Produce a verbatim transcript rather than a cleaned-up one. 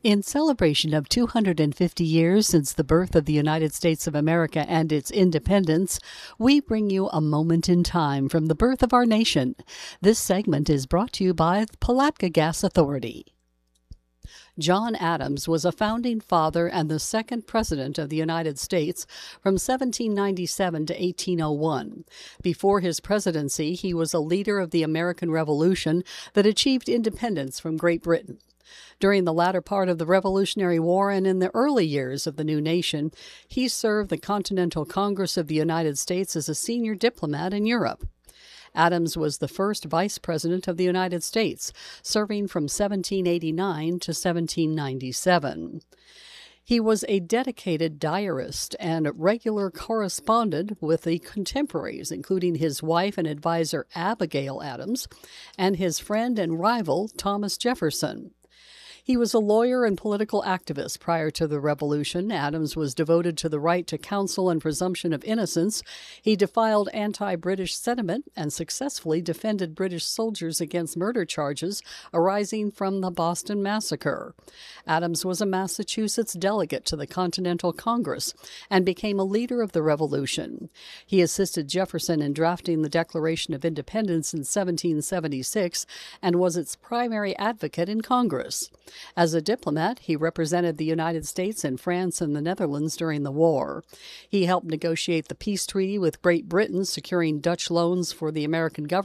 In celebration of two hundred fifty years since the birth of the United States of America and its independence, we bring you a moment in time from the birth of our nation. This segment is brought to you by the Palatka Gas Authority. John Adams was a founding father and the second president of the United States from seventeen ninety-seven to eighteen oh one. Before his presidency, he was a leader of the American Revolution that achieved independence from Great Britain. During the latter part of the Revolutionary War and in the early years of the new nation, he served the Continental Congress of the United States as a senior diplomat in Europe. Adams was the first vice president of the United States, serving from seventeen eighty-nine to seventeen ninety-seven. He was a dedicated diarist and regular correspondent with the contemporaries, including his wife and advisor Abigail Adams and his friend and rival Thomas Jefferson. He was a lawyer and political activist prior to the Revolution. Adams was devoted to the right to counsel and presumption of innocence. He defied anti-British sentiment and successfully defended British soldiers against murder charges arising from the Boston Massacre. Adams was a Massachusetts delegate to the Continental Congress and became a leader of the Revolution. He assisted Jefferson in drafting the Declaration of Independence in seventeen seventy-six and was its primary advocate in Congress. As a diplomat, he represented the United States in France and the Netherlands during the war. He helped negotiate the peace treaty with Great Britain, securing Dutch loans for the American government